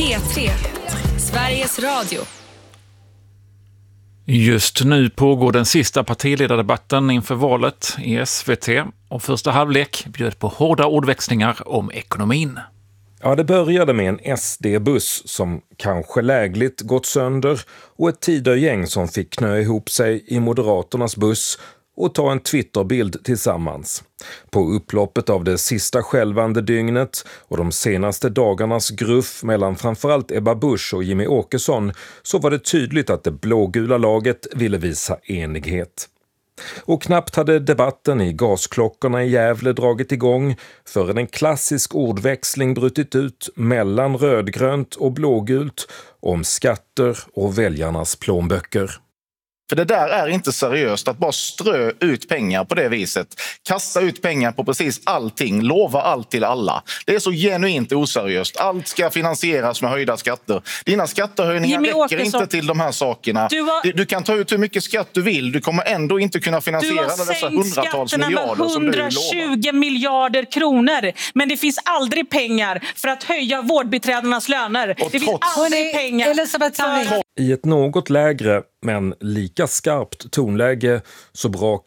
P3, Sveriges Radio. Just nu pågår den sista partiledardebatten inför valet i SVT och första halvlek bjöd på hårda ordväxlingar om ekonomin. Ja, det började med en SD-buss som kanske lägligt gått sönder och ett Tidögäng som fick knö ihop sig i Moderaternas buss och ta en Twitterbild tillsammans. På upploppet av det sista skälvande dygnet och de senaste dagarnas gruff mellan framförallt Ebba Busch och Jimmy Åkesson så var det tydligt att det blågula laget ville visa enighet. Och knappt hade debatten i gasklockorna i Gävle dragit igång förrän en klassisk ordväxling brutit ut mellan rödgrönt och blågult om skatter och väljarnas plånböcker. För det där är inte seriöst, att bara strö ut pengar på det viset. Kasta ut pengar på precis allting, lova allt till alla. Det är så genuint oseriöst. Allt ska finansieras med höjda skatter. Dina skattehöjningar räcker inte till de här sakerna. Du kan ta ut hur mycket skatt du vill. Du kommer ändå inte kunna finansiera dessa hundratals miljarder som du lovar. Du har sänkt skatterna med 120 miljarder kronor. Men det finns aldrig pengar för att höja vårdbiträdenas löner. Det finns aldrig pengar. I ett något lägre men lika skarpt tonläge så brak